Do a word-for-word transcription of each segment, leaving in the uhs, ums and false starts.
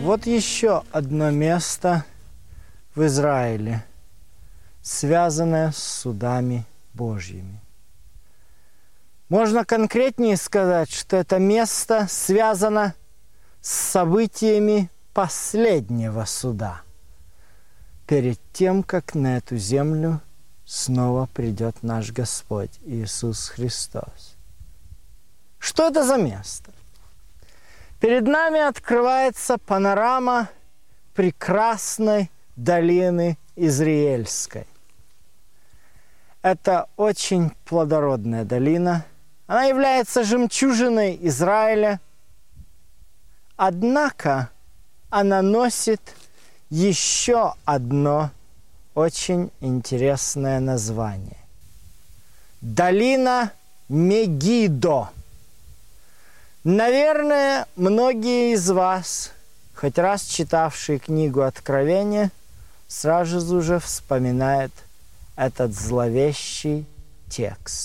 Вот еще одно место в Израиле, связанное с судами Божьими. Можно конкретнее сказать, что это место связано с событиями последнего суда, перед тем, как на эту землю снова придет наш Господь Иисус Христос. Что это за место? Перед нами открывается панорама прекрасной долины Израильской. Это очень плодородная долина. Она является жемчужиной Израиля. Однако она носит еще одно очень интересное название. Долина Мегидо. Наверное, многие из вас, хоть раз читавшие книгу Откровения, сразу же вспоминают этот зловещий текст.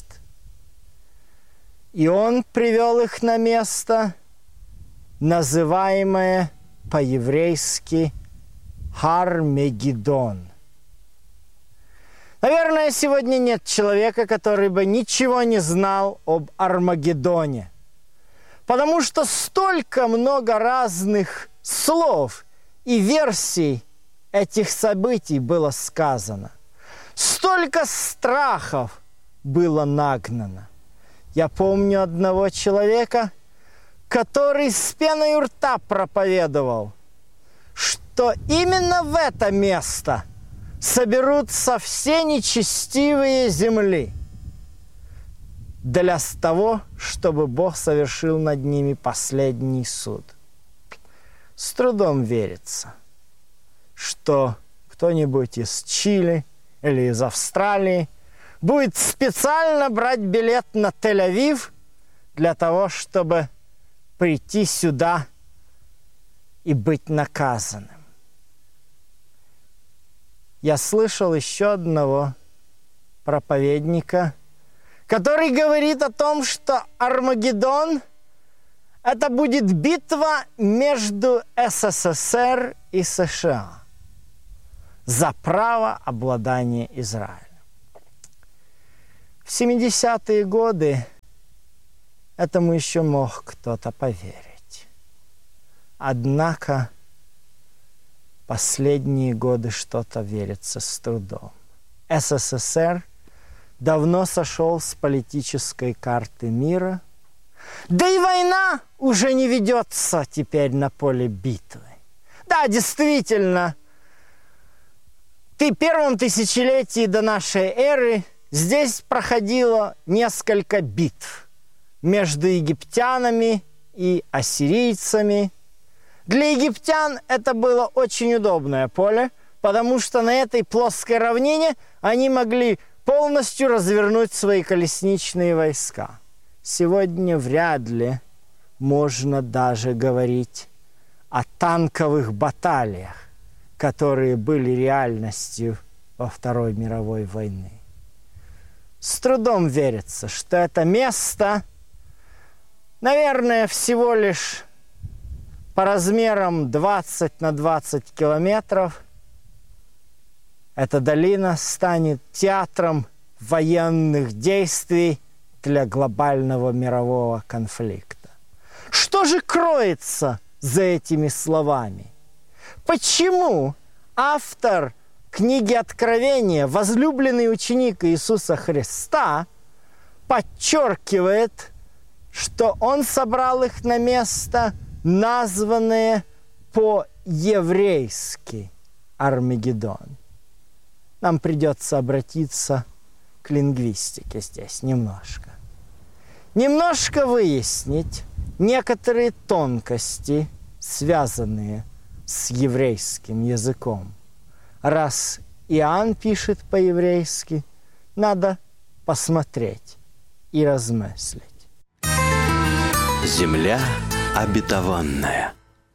И он привел их на место, называемое по-еврейски Хар-Мегиддон. Наверное, сегодня нет человека, который бы ничего не знал об Армагеддоне, потому что столько много разных слов и версий этих событий было сказано. Столько страхов было нагнано. Я помню одного человека, который с пеной у рта проповедовал, что именно в это место соберутся все нечестивые земли для того, чтобы Бог совершил над ними последний суд. С трудом верится, что кто-нибудь из Чили или из Австралии будет специально брать билет на Тель-Авив для того, чтобы прийти сюда и быть наказанным. Я слышал еще одного проповедника, который говорит о том, что Армагеддон – это будет битва между СССР и США за право обладания Израилем. В семидесятые годы этому еще мог кто-то поверить. Однако последние годы что-то верится с трудом. СССР давно сошел с политической карты мира, да и война уже не ведется теперь на поле битвы. Да, действительно, в первом тысячелетии до нашей эры здесь проходило несколько битв между египтянами и ассирийцами. Для египтян это было очень удобное поле, потому что на этой плоской равнине они могли полностью развернуть свои колесничные войска. Сегодня вряд ли можно даже говорить о танковых баталиях, которые были реальностью во Второй мировой войны. С трудом верится, что это место, наверное, всего лишь по размерам двадцать на двадцать километров, эта долина станет театром военных действий для глобального мирового конфликта. Что же кроется за этими словами? Почему автор книги Откровения, возлюбленный ученик Иисуса Христа, подчеркивает, что он собрал их на место, названное по-еврейски Армагеддон? Нам придется обратиться к лингвистике здесь немножко. Немножко выяснить некоторые тонкости, связанные с еврейским языком. Раз Иоанн пишет по-еврейски, надо посмотреть и размыслить. Земля обетованная.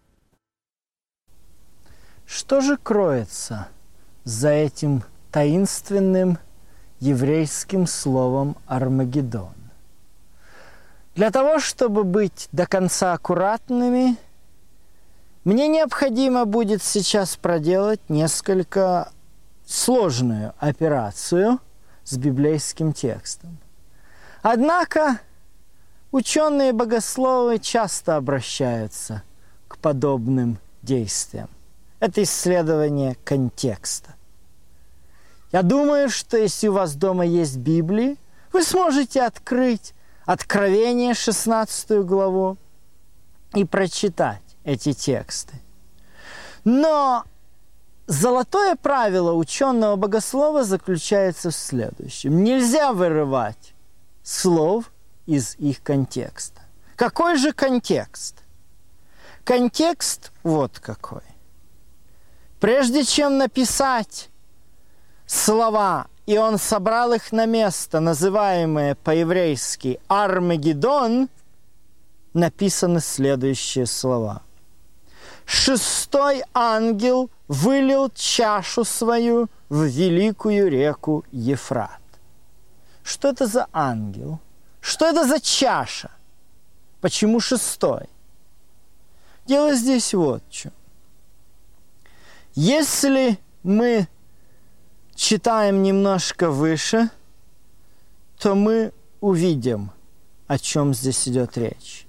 Что же кроется за этим таинственным еврейским словом Армагеддон? Для того, чтобы быть до конца аккуратными, Мне необходимо будет сейчас проделать несколько сложную операцию с библейским текстом. Однако ученые-богословы часто обращаются к подобным действиям. Это исследование контекста. Я думаю, что если у вас дома есть Библия, вы сможете открыть Откровение, шестнадцатую главу, и прочитать эти тексты. Но золотое правило ученого богослова заключается в следующем. Нельзя вырывать слов из их контекста. Какой же контекст? Контекст вот какой. Прежде чем написать слова, и он собрал их на место, называемое по-еврейски «Армагеддон», написаны следующие слова. «Шестой ангел вылил чашу свою в великую реку Ефрат». Что это за ангел? Что это за чаша? Почему шестой? Дело здесь вот в чем. Если мы читаем немножко выше, то мы увидим, о чем здесь идет речь.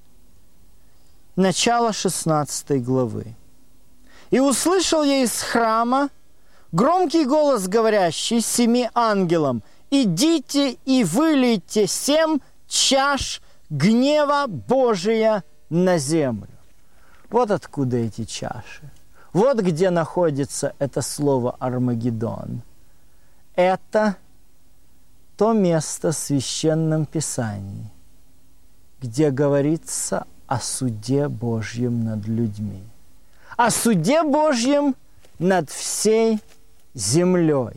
Начало шестнадцатой главы. «И услышал я из храма громкий голос, говорящий семи ангелам: идите и вылейте семь чаш гнева Божия на землю». Вот откуда эти чаши. Вот где находится это слово «Армагеддон». Это то место в Священном Писании, где говорится о суде Божьем над людьми, о суде Божьем над всей землей,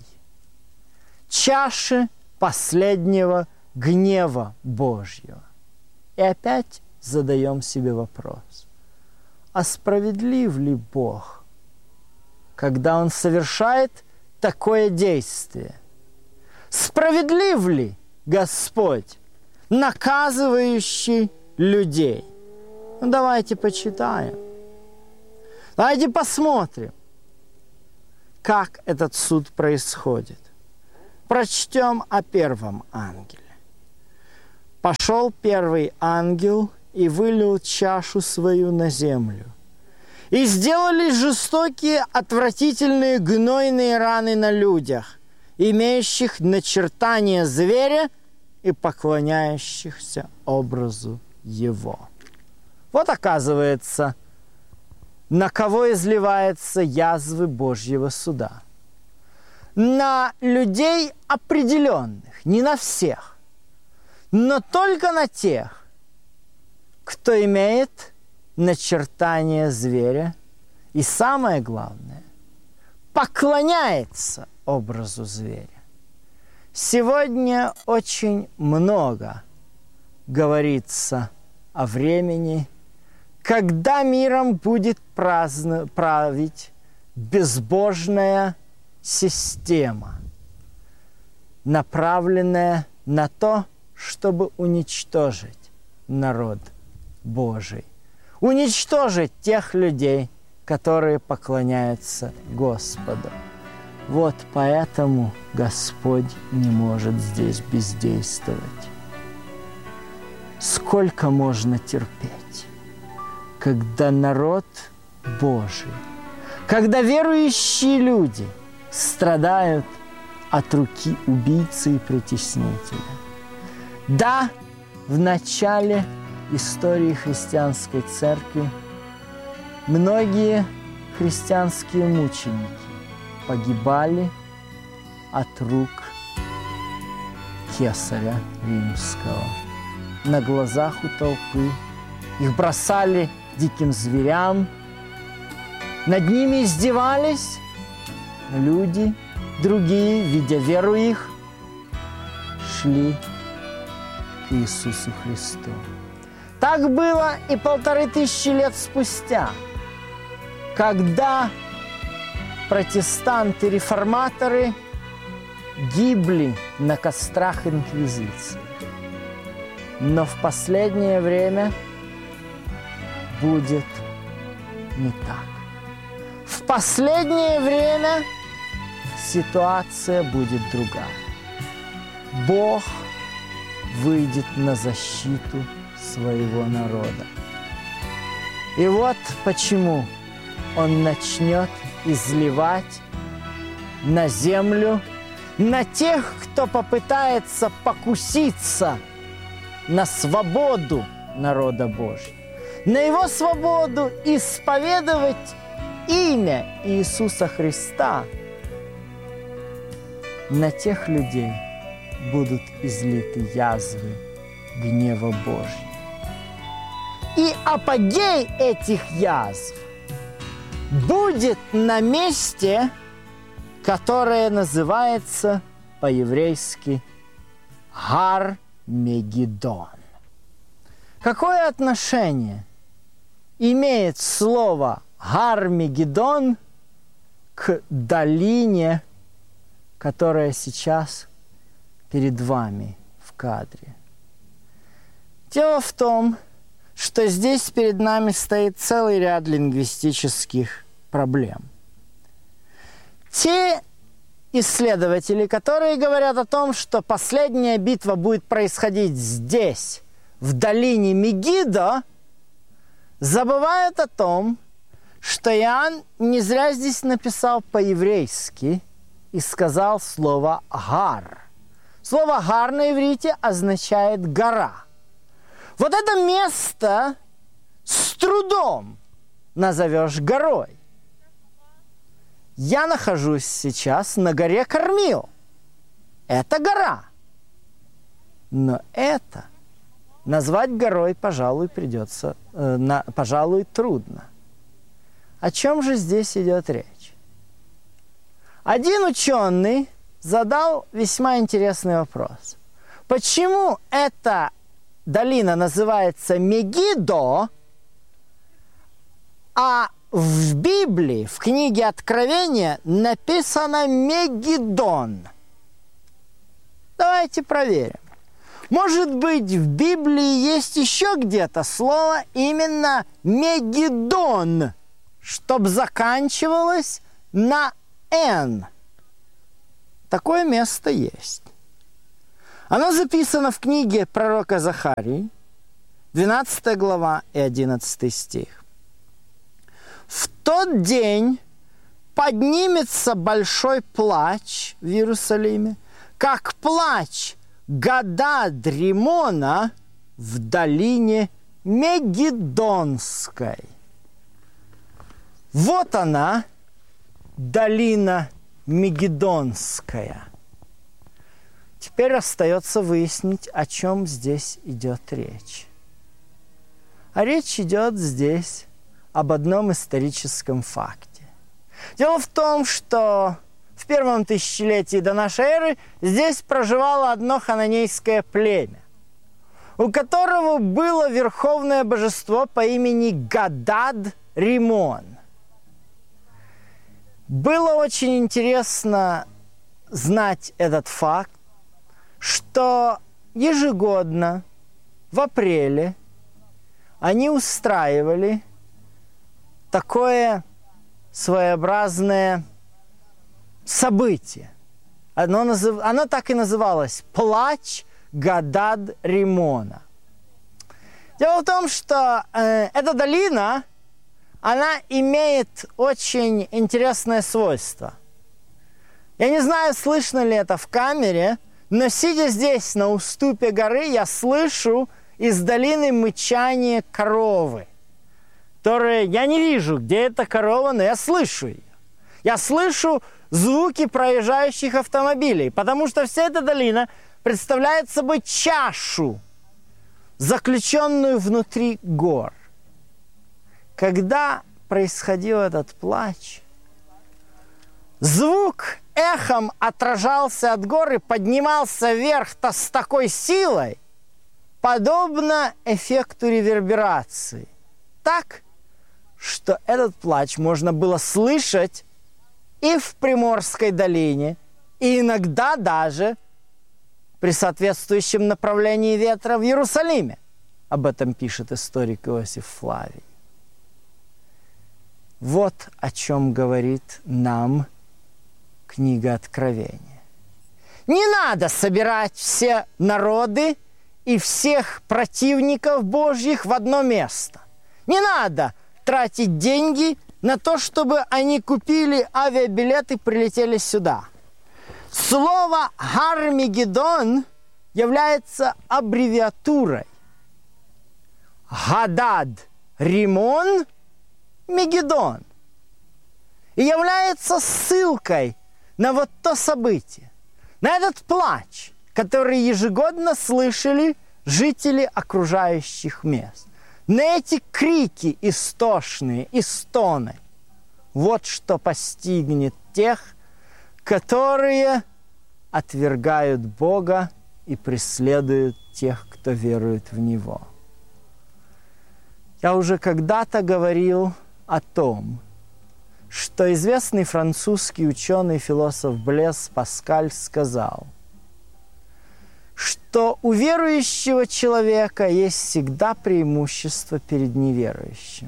чаши последнего гнева Божьего. И опять задаем себе вопрос: а справедлив ли Бог, когда Он совершает такое действие? Справедлив ли Господь, наказывающий людей? Ну, давайте почитаем. Давайте посмотрим, как этот суд происходит. Прочтем о первом ангеле. «Пошел первый ангел и вылил чашу свою на землю. И сделались жестокие, отвратительные, гнойные раны на людях, имеющих начертание зверя и поклоняющихся образу его». Вот, оказывается, на кого изливаются язвы Божьего суда. На людей определенных, не на всех, но только на тех, кто имеет начертание зверя и, самое главное, поклоняется образу зверя. Сегодня очень много говорится о времени, когда миром будет праздно, править безбожная система, направленная на то, чтобы уничтожить народ Божий, уничтожить тех людей, которые поклоняются Господу. Вот поэтому Господь не может здесь бездействовать. Сколько можно терпеть, когда народ Божий, когда верующие люди страдают от руки убийцы и притеснителя? Да, в начале истории христианской церкви многие христианские мученики погибали от рук кесаря римского. На глазах у толпы их бросали диким зверям, над ними издевались. Люди другие, видя веру их, шли к Иисусу Христу. Так было и полторы тысячи лет спустя, когда протестанты-реформаторы гибли на кострах инквизиции. Но в последнее время будет не так. В последнее время ситуация будет другая. Бог выйдет на защиту своего народа. И вот почему Он начнет изливать на землю, на тех, кто попытается покуситься на свободу народа Божьего, на его свободу исповедовать имя Иисуса Христа, на тех людей будут излиты язвы гнева Божьего. И апогей этих язв будет на месте, которое называется по-еврейски Гар-Мегиддон. Какое отношение имеет слово Гар-Мегиддон к долине, которая сейчас перед вами в кадре? Дело в том, что здесь перед нами стоит целый ряд лингвистических проблем. Те исследователи, которые говорят о том, что последняя битва будет происходить здесь, в долине Мегиддо, забывают о том, что Иоанн не зря здесь написал по-еврейски и сказал слово «гар». Слово «гар» на иврите означает «гора». Вот это место с трудом назовешь горой. Я нахожусь сейчас на горе Кормил. Это гора. Но это назвать горой, пожалуй, придется, э, на, пожалуй, трудно. О чем же здесь идет речь? Один ученый задал весьма интересный вопрос. Почему эта долина называется Мегиддо, а в Библии, в книге Откровения, написано Мегиддон? Давайте проверим. Может быть, в Библии есть еще где-то слово именно Мегиддон, чтобы заканчивалось на «н». Такое место есть. Оно записано в книге пророка Захарии, двенадцатая глава и одиннадцатый стих. «В тот день поднимется большой плач в Иерусалиме, как плач Гадад-Римона в долине Мегиддонской». Вот она, долина Мегиддонская. Теперь остается выяснить, о чем здесь идет речь. А речь идет здесь об одном историческом факте. Дело в том, что в первом тысячелетии до нашей эры здесь проживало одно хананейское племя, у которого было верховное божество по имени Гадад-Римон. Было очень интересно знать этот факт, что ежегодно в апреле они устраивали такое своеобразное событие. Оно, назыв... Оно так и называлось «Плач Гадад-Римона». Дело в том, что э, эта долина, она имеет очень интересное свойство. Я не знаю, слышно ли это в камере, но сидя здесь, на уступе горы, я слышу из долины мычание коровы, которое я не вижу, где эта корова, но я слышу ее. Я слышу звуки проезжающих автомобилей, потому что вся эта долина представляет собой чашу, заключенную внутри гор. Когда происходил этот плач, звук эхом отражался от гор и поднимался вверх-то с такой силой, подобно эффекту реверберации. Так, что этот плач можно было слышать и в Приморской долине, и иногда даже при соответствующем направлении ветра в Иерусалиме. Об этом пишет историк Иосиф Флавий. Вот о чем говорит нам книга Откровения. Не надо собирать все народы и всех противников Божьих в одно место. Не надо тратить деньги на то, чтобы они купили авиабилеты и прилетели сюда. Слово «Гармагеддон» является аббревиатурой. Гадад Римон Мегеддон. И является ссылкой на вот то событие, на этот плач, который ежегодно слышали жители окружающих мест, на эти крики истошные и стоны. Вот что постигнет тех, которые отвергают Бога и преследуют тех, кто верует в Него. Я уже когда-то говорил о том, что известный французский ученый и философ Блез Паскаль сказал, что у верующего человека есть всегда преимущество перед неверующим.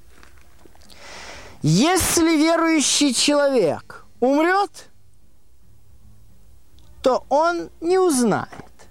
Если верующий человек умрет, то он не узнает,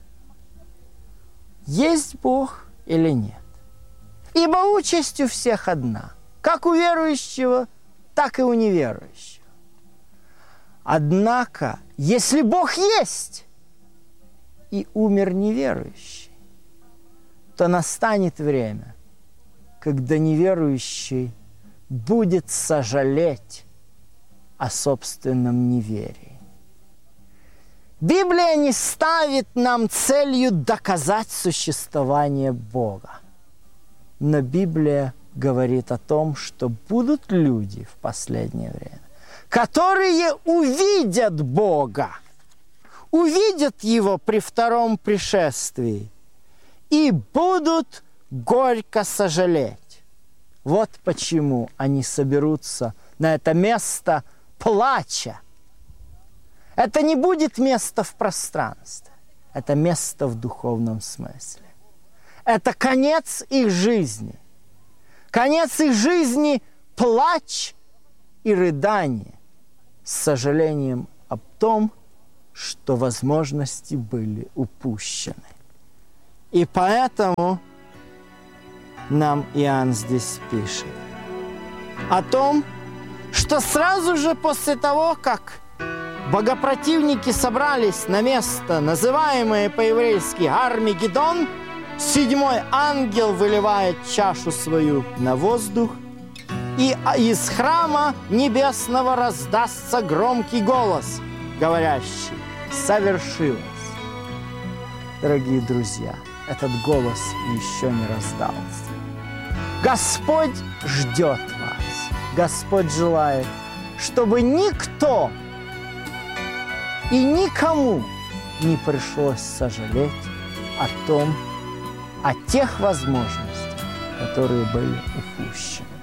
есть Бог или нет. Ибо участь у всех одна, как у верующего, так и у неверующего. Однако, если Бог есть, и умер неверующий, то настанет время, когда неверующий будет сожалеть о собственном неверии. Библия не ставит нам целью доказать существование Бога. Но Библия говорит о том, что будут люди в последнее время, которые увидят Бога, увидят Его при втором пришествии и будут горько сожалеть. Вот почему они соберутся на это место плача. Это не будет место в пространстве, это место в духовном смысле. Это конец их жизни. Конец их жизни – плач и рыдание с сожалением об том, что возможности были упущены. И поэтому нам Иоанн здесь пишет о том, что сразу же после того, как богопротивники собрались на место, называемое по-еврейски Гармагеддон, седьмой ангел выливает чашу свою на воздух, и из храма небесного раздастся громкий голос, говорящий: «Совершилось». Дорогие друзья, этот голос еще не раздался. Господь ждет вас. Господь желает, чтобы никто и никому не пришлось сожалеть о том, о тех возможностях, которые были упущены.